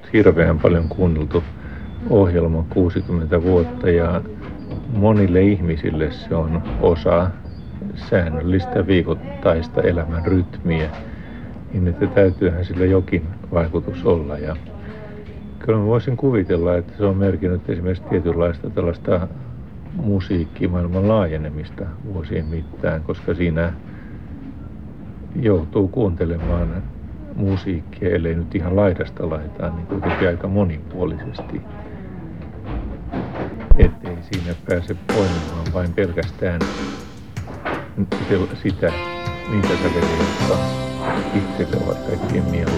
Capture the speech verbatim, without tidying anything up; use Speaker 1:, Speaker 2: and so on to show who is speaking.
Speaker 1: hirveän paljon kuunneltu ohjelma kuusikymmentä vuotta ja monille ihmisille se on osa säännöllistä viikoittaista elämän rytmiä, niin että täytyyhän sillä jokin vaikutus olla. Ja kyllä mä voisin kuvitella, että se on merkinnyt esimerkiksi tietynlaista tällaista musiikkimaailman laajenemista vuosien mittaan, koska siinä joutuu kuuntelemaan musiikkia, ellei nyt ihan laidasta laitaan, niin kuitenkin aika monipuolisesti. Ettei siinä pääse poimimaan vain pelkästään sitä, niitä säveliä, jotka itselle ovat kaikkien mieluisia.